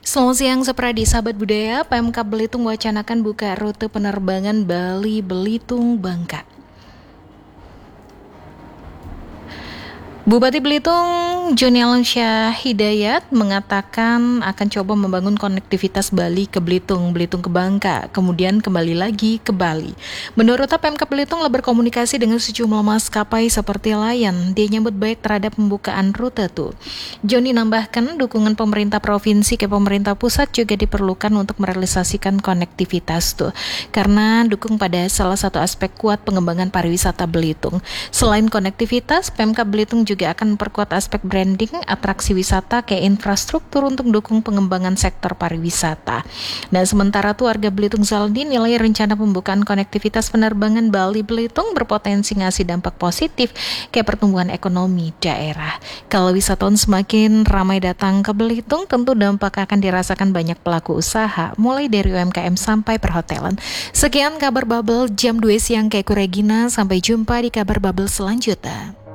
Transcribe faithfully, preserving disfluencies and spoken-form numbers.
Selamat siang Sepradi, sahabat budaya. Pemkab Belitung wacanakan buka rute penerbangan Bali Belitung Bangka. Bupati Belitung Joni Alamsyah Hidayat mengatakan akan coba membangun konektivitas Bali ke Belitung, Belitung ke Bangka, kemudian kembali lagi ke Bali. Menurutnya Pemkab Belitung telah berkomunikasi dengan sejumlah maskapai seperti Lion. Dia nyambut baik terhadap pembukaan rute itu. Joni nambahkan dukungan pemerintah provinsi ke pemerintah pusat juga diperlukan untuk merealisasikan konektivitas tuh, karena dukung pada salah satu aspek kuat pengembangan pariwisata Belitung. Selain konektivitas, Pemkab Belitung juga akan memperkuat aspek branding, atraksi wisata ke infrastruktur untuk mendukung pengembangan sektor pariwisata. Nah, sementara itu warga Belitung Zaldi nilai rencana pembukaan konektivitas penerbangan Bali Belitung berpotensi ngasih dampak positif ke pertumbuhan ekonomi daerah. Kalau wisatawan semakin ramai datang ke Belitung, tentu dampak akan dirasakan banyak pelaku usaha, mulai dari U M K M sampai perhotelan. Sekian kabar Bubble jam dua siang, Keiko Regina. Sampai jumpa di kabar Bubble selanjutnya.